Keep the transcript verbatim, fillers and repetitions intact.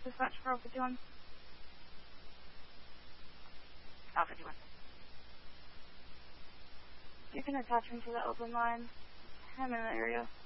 Dispatch for Alpha fifty-one. Alpha fifty-one. You can attach him to the open line. I'm in the area.